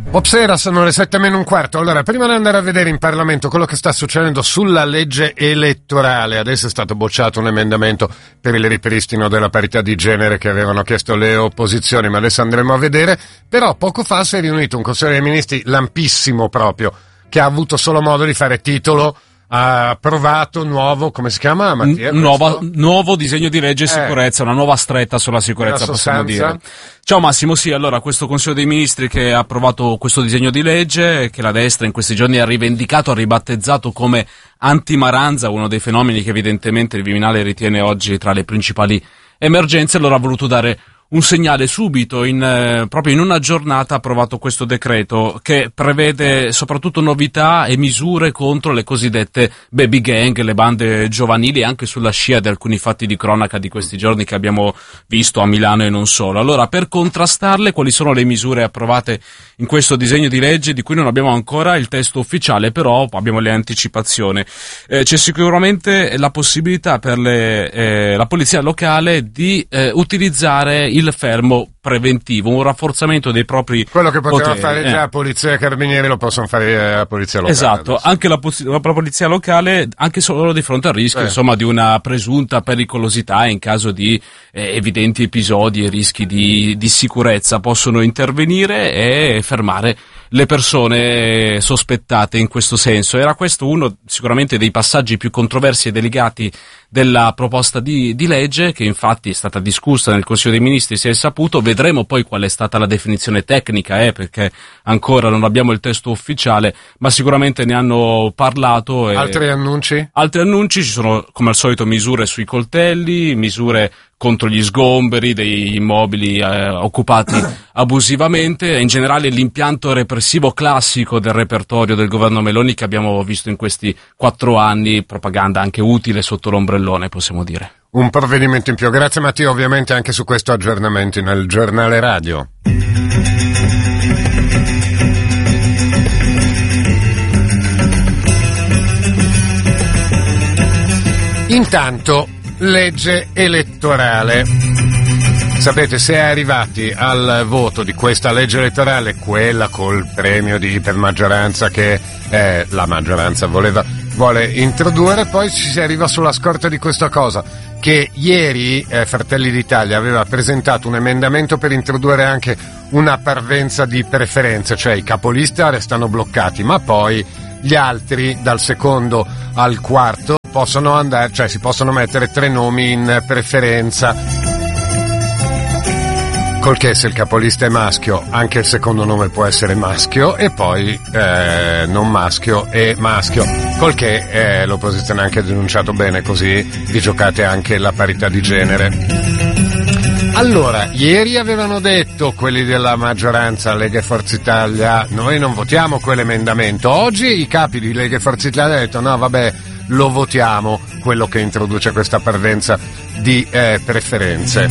Buonasera, sono le 7:15. Allora, prima di andare a vedere in Parlamento quello che sta succedendo sulla legge elettorale, adesso è stato bocciato un emendamento per il ripristino della parità di genere che avevano chiesto le opposizioni, ma adesso andremo a vedere. Però poco fa si è riunito un Consiglio dei Ministri lampissimo proprio, che ha avuto solo modo di fare titolo, ha approvato nuovo, come si chiama Mattia? Nuovo disegno di legge sicurezza, una nuova stretta sulla sicurezza, possiamo dire. Ciao Massimo, sì, allora questo Consiglio dei Ministri che ha approvato questo disegno di legge, che la destra in questi giorni ha rivendicato, ha ribattezzato come anti-Maranza, uno dei fenomeni che evidentemente il Viminale ritiene oggi tra le principali emergenze, allora ha voluto dare un segnale subito, proprio in una giornata ha approvato questo decreto che prevede soprattutto novità e misure contro le cosiddette baby gang, le bande giovanili, anche sulla scia di alcuni fatti di cronaca di questi giorni che abbiamo visto a Milano e non solo. Allora, per contrastarle, quali sono le misure approvate in questo disegno di legge, di cui non abbiamo ancora il testo ufficiale, però abbiamo le anticipazioni. C'è sicuramente la possibilità per la polizia locale di utilizzare il fermo preventivo, un rafforzamento dei propri quello che poteva poteri. fare già polizia e carabinieri lo possono fare la polizia locale. Esatto, adesso. Anche la polizia locale, anche solo di fronte al rischio insomma di una presunta pericolosità in caso di evidenti episodi e rischi di sicurezza, possono intervenire e fermare le persone sospettate in questo senso. Era questo uno sicuramente dei passaggi più controversi e delicati della proposta di legge, che infatti è stata discussa nel Consiglio dei Ministri, si è saputo. Vedremo poi qual è stata la definizione tecnica, perché ancora non abbiamo il testo ufficiale, ma sicuramente ne hanno parlato. Altri annunci? Altri annunci, ci sono come al solito misure sui coltelli, misure contro gli sgomberi dei immobili occupati abusivamente, in generale l'impianto repressivo classico del repertorio del governo Meloni che abbiamo visto in questi 4 anni, propaganda anche utile sotto l'ombrellone, possiamo dire. Un provvedimento in più. Grazie Mattia, ovviamente anche su questo aggiornamento nel giornale radio. Intanto, legge elettorale. Sapete, se è arrivati al voto di questa legge elettorale, quella col premio di ipermaggioranza che la maggioranza vuole introdurre, poi ci si arriva sulla scorta di questa cosa, che ieri Fratelli d'Italia aveva presentato un emendamento per introdurre anche una parvenza di preferenze, cioè i capolista restano bloccati, ma poi gli altri dal secondo al quarto possono andare, cioè si possono mettere 3 nomi in preferenza, colché se il capolista è maschio anche il secondo nome può essere maschio e poi non maschio e maschio, colché l'opposizione ha anche denunciato bene, così vi giocate anche la parità di genere. Allora, ieri avevano detto quelli della maggioranza, Lega e Forza Italia, noi non votiamo quell'emendamento. Oggi i capi di Lega e Forza Italia hanno detto no vabbè, lo votiamo, quello che introduce questa parvenza di preferenze.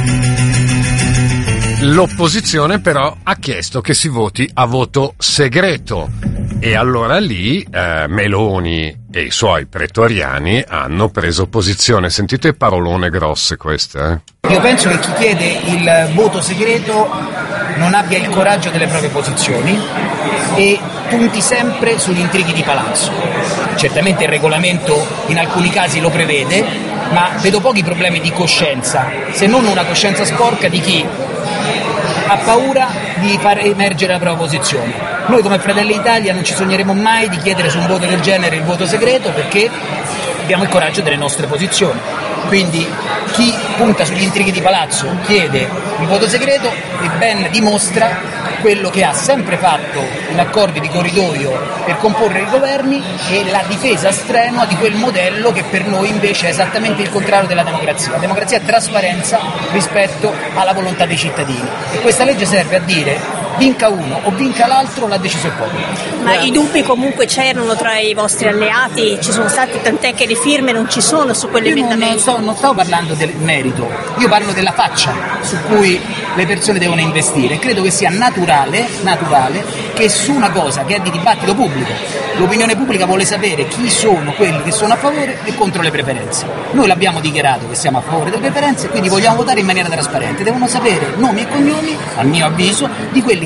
L'opposizione però ha chiesto che si voti a voto segreto e allora lì Meloni e i suoi pretoriani hanno preso posizione. Sentite parolone grosse queste. Io penso che chi chiede il voto segreto non abbia il coraggio delle proprie posizioni e punti sempre sugli intrighi di palazzo. Certamente il regolamento in alcuni casi lo prevede, ma vedo pochi problemi di coscienza, se non una coscienza sporca di chi ha paura di far emergere la propria posizione. Noi come Fratelli d'Italia non ci sogneremo mai di chiedere su un voto del genere il voto segreto, perché abbiamo il coraggio delle nostre posizioni. Quindi chi punta sugli intrighi di palazzo chiede il voto segreto e ben dimostra quello che ha sempre fatto in accordi di corridoio per comporre i governi e la difesa strenua di quel modello che per noi invece è esattamente il contrario della democrazia. La democrazia è trasparenza rispetto alla volontà dei cittadini e questa legge serve a dire vinca uno o vinca l'altro, l'ha deciso il popolo. Ma i dubbi comunque c'erano tra i vostri alleati, ci sono stati, tant'è che le firme non ci sono su quell'emendamento. Non stavo parlando del merito, io parlo della faccia su cui le persone devono investire. Credo che sia naturale che su una cosa che è di dibattito pubblico, l'opinione pubblica vuole sapere chi sono quelli che sono a favore e contro le preferenze. Noi l'abbiamo dichiarato che siamo a favore delle preferenze, quindi vogliamo votare in maniera trasparente. Devono sapere nomi e cognomi, a mio avviso, di quelli che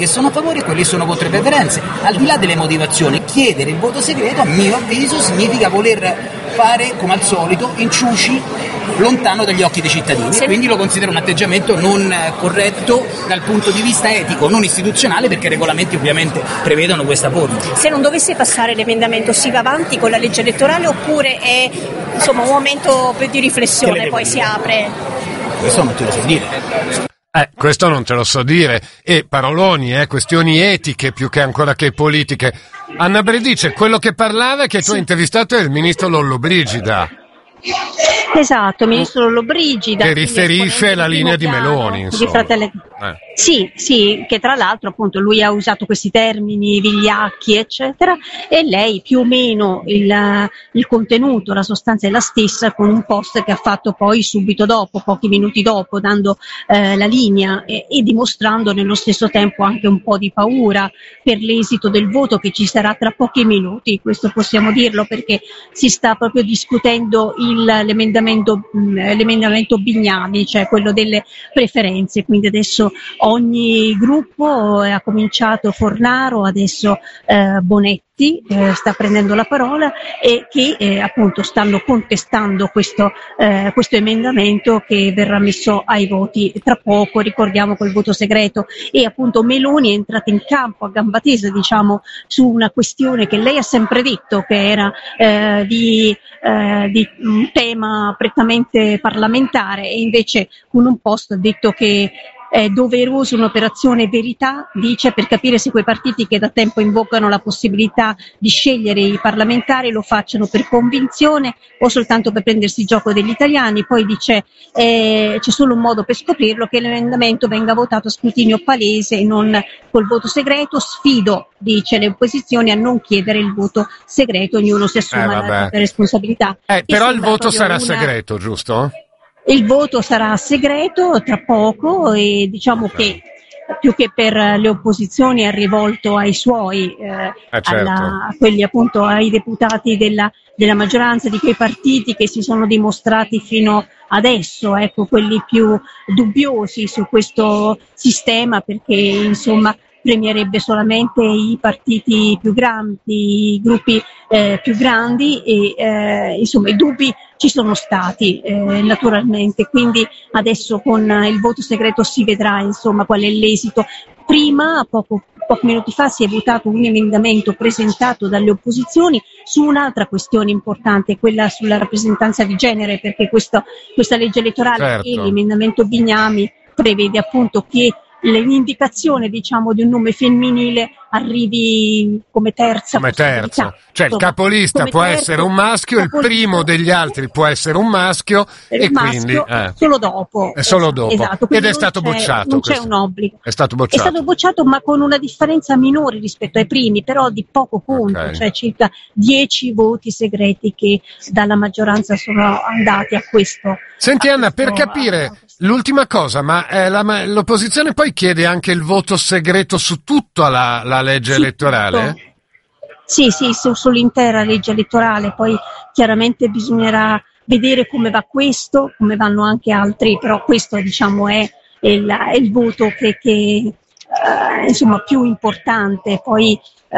che sono a favore e quelli che sono contro le preferenze. Al di là delle motivazioni, chiedere il voto segreto, a mio avviso, significa voler fare, come al solito, inciuci lontano dagli occhi dei cittadini, e quindi lo considero un atteggiamento non corretto dal punto di vista etico, non istituzionale, perché i regolamenti ovviamente prevedono questa forma. Se non dovesse passare l'emendamento, si va avanti con la legge elettorale oppure è un momento di riflessione, poi si apre? Questo non te lo so dire. Questo non te lo so dire, e paroloni, questioni etiche più che ancora che politiche. Anna Bredice, quello che parlava che tu hai intervistato è il ministro Lollobrigida. Esatto, ministro Lollobrigida. Che riferisce la linea di Meloni, insomma. Sì, che tra l'altro appunto lui ha usato questi termini vigliacchi eccetera, e lei più o meno il contenuto, la sostanza è la stessa, con un post che ha fatto poi subito dopo, pochi minuti dopo, dando la linea e dimostrando nello stesso tempo anche un po' di paura per l'esito del voto che ci sarà tra pochi minuti. Questo possiamo dirlo perché si sta proprio discutendo l'emendamento Bignami, cioè quello delle preferenze, quindi adesso ogni gruppo ha cominciato, Fornaro, adesso Bonetti sta prendendo la parola, e che appunto stanno contestando questo emendamento che verrà messo ai voti tra poco, ricordiamo, col voto segreto. E appunto Meloni è entrata in campo a gamba tesa, diciamo, su una questione che lei ha sempre detto che era di un tema prettamente parlamentare, e invece con un post ha detto che è doverosa un'operazione verità, dice, per capire se quei partiti che da tempo invocano la possibilità di scegliere i parlamentari lo facciano per convinzione o soltanto per prendersi gioco degli italiani. Poi dice c'è solo un modo per scoprirlo, che l'emendamento venga votato a scrutinio palese e non col voto segreto. Sfido, dice, le opposizioni a non chiedere il voto segreto, ognuno si assuma la responsabilità. Però il voto sarà segreto, giusto? Il voto sarà segreto tra poco, e diciamo che più che per le opposizioni è rivolto ai suoi, a quelli appunto, ai deputati della maggioranza di quei partiti che si sono dimostrati fino adesso, quelli più dubbiosi su questo sistema, perché insomma premierebbe solamente i partiti più grandi, i gruppi più grandi, e insomma i dubbi ci sono stati naturalmente, quindi adesso con il voto segreto si vedrà insomma qual è l'esito. Prima, pochi minuti fa, si è votato un emendamento presentato dalle opposizioni su un'altra questione importante, quella sulla rappresentanza di genere, perché questa legge elettorale e l'emendamento Bignami prevede appunto che l'indicazione, diciamo, di un nome femminile arrivi come terza. Cioè il capolista può essere un maschio, il primo degli altri può essere un maschio, e quindi solo dopo. Esatto. Ed è stato bocciato. Non c'è un obbligo. È stato bocciato, ma con una differenza minore rispetto ai primi, però di poco conto, cioè circa 10 voti segreti che dalla maggioranza sono andati a questo. Senti Anna, per capire l'ultima cosa, ma l'opposizione poi chiede anche il voto segreto su tutta la legge elettorale? Tutto. Sì, sull'intera legge elettorale, poi chiaramente bisognerà vedere come va questo, come vanno anche altri, però questo diciamo è il voto che insomma più importante. Poi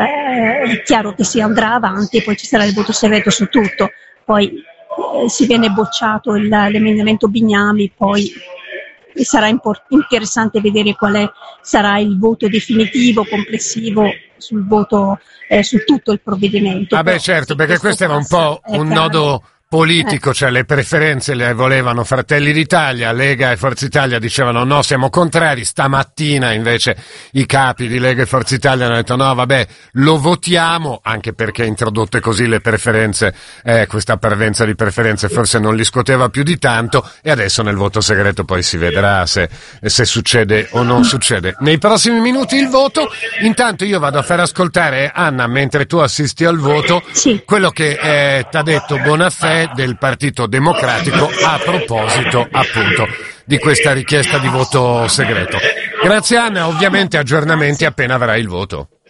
è chiaro che si andrà avanti e poi ci sarà il voto segreto su tutto, poi si viene bocciato l'emendamento Bignami, poi sarà interessante vedere sarà il voto definitivo, complessivo sul voto su tutto il provvedimento. Certo, perché questo era un po' un nodo politico, cioè le preferenze le volevano Fratelli d'Italia, Lega e Forza Italia dicevano no, siamo contrari. Stamattina invece i capi di Lega e Forza Italia hanno detto no, lo votiamo, anche perché introdotte così le preferenze, questa parvenza di preferenze forse non li scuoteva più di tanto, e adesso nel voto segreto poi si vedrà se succede o non succede. Nei prossimi minuti il voto. Intanto io vado a far ascoltare, Anna, mentre tu assisti al voto, quello che t'ha detto Bonafè del Partito Democratico a proposito appunto di questa richiesta di voto segreto. Grazie Anna, ovviamente aggiornamenti appena avrai il voto.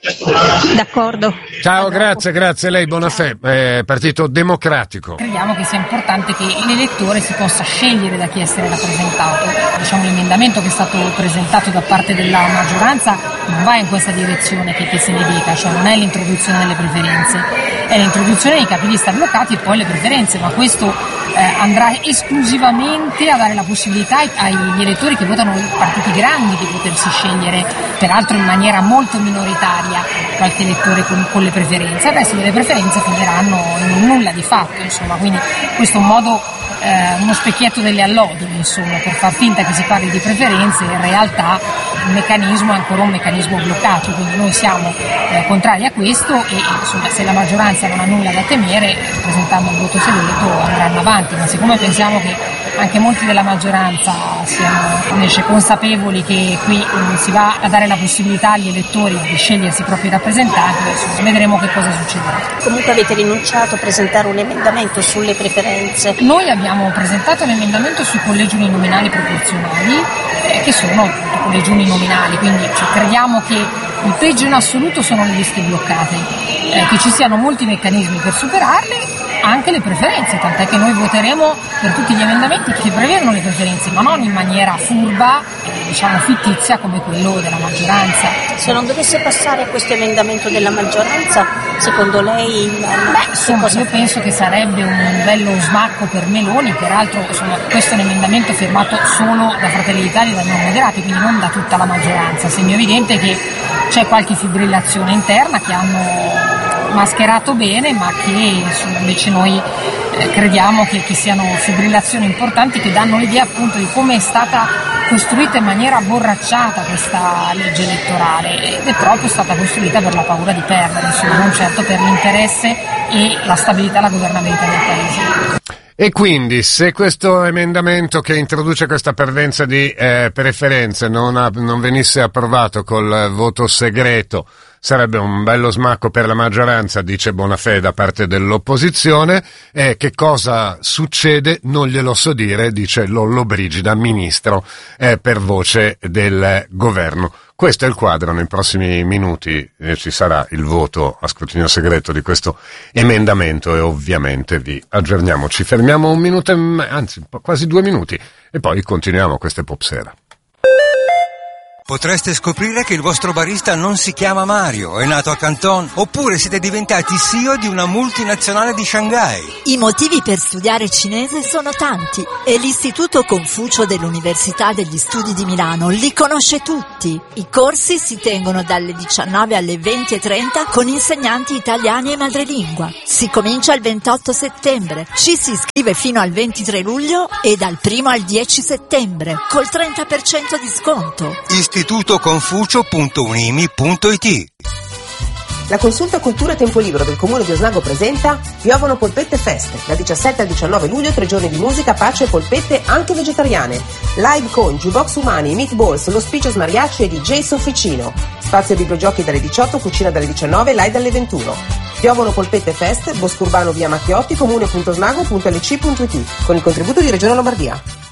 D'accordo. Ciao, grazie lei, Bonafè, Partito Democratico. Crediamo che sia importante che l'elettore si possa scegliere da chi essere rappresentato. L'emendamento che è stato presentato da parte della maggioranza non va in questa direzione che se ne dica, cioè non è l'introduzione delle preferenze, è l'introduzione dei capilista bloccati e poi le preferenze, ma questo andrà esclusivamente a dare la possibilità agli elettori che votano i partiti grandi di potersi scegliere, peraltro in maniera molto minoritaria, qualche elettore con le preferenze. Adesso le preferenze finiranno in un nulla di fatto, quindi questo è un modo, uno specchietto delle allodole, per far finta che si parli di preferenze, in realtà il meccanismo è ancora un meccanismo bloccato, quindi noi siamo contrari a questo e se la maggioranza non ha nulla da temere, presentando il voto segreto andranno avanti, ma siccome pensiamo che anche molti della maggioranza siano invece consapevoli che qui si va a dare la possibilità agli elettori di scegliersi i propri rappresentanti, vedremo che cosa succederà. Comunque avete rinunciato a presentare un emendamento sulle preferenze? Noi abbiamo presentato un emendamento sui collegi uninominali proporzionali, che sono collegi uninominali, quindi crediamo che il peggio in assoluto sono le liste bloccate, che ci siano molti meccanismi per superarle, anche le preferenze, tant'è che noi voteremo per tutti gli emendamenti che prevedono le preferenze, ma non in maniera furba, fittizia come quello della maggioranza. Se non dovesse passare questo emendamento della maggioranza, secondo lei? Io penso che sarebbe un bello smacco per Meloni, peraltro questo è un emendamento firmato solo da Fratelli d'Italia e da Non Moderati, quindi non da tutta la maggioranza. Segno evidente che c'è qualche fibrillazione interna che hanno mascherato bene, ma che invece noi crediamo che siano fibrillazioni importanti che danno l'idea appunto di come è stata costruita in maniera borracciata questa legge elettorale, ed è proprio stata costruita per la paura di perdere, non certo per l'interesse e la stabilità e la governabilità del Paese. E quindi, se questo emendamento che introduce questa preferenza di preferenze non venisse approvato col voto segreto, sarebbe un bello smacco per la maggioranza, dice Bonafè da parte dell'opposizione. E che cosa succede? Non glielo so dire, dice Lollobrigida, ministro per voce del governo. Questo è il quadro. Nei prossimi minuti ci sarà il voto a scrutinio segreto di questo emendamento e ovviamente vi aggiorniamo. Ci fermiamo un minuto, anzi quasi 2 minuti, e poi continuiamo. Questa è Popsera. Potreste scoprire che il vostro barista non si chiama Mario, è nato a Canton, oppure siete diventati CEO di una multinazionale di Shanghai. I motivi per studiare cinese sono tanti e l'Istituto Confucio dell'Università degli Studi di Milano li conosce tutti. I corsi si tengono dalle 19 alle 20:30 con insegnanti italiani e madrelingua. Si comincia il 28 settembre, ci si iscrive fino al 23 luglio e dal 1 al 10 settembre, col 30% di sconto. istitutoconfucio.unimi.it. La consulta cultura e tempo libero del Comune di Osnago presenta Piovono polpette fest, dal 17 al 19 luglio 3 giorni di musica, pace e polpette anche vegetariane. Live con jukebox umani, meatballs, l'ospicios mariachi e DJ Sofficino. Spazio bibliogiochi dalle 18, cucina dalle 19, live dalle 21. Piovono polpette fest, Bosco Urbano via Macchiotti, comune.osnago.lc.it, con il contributo di Regione Lombardia.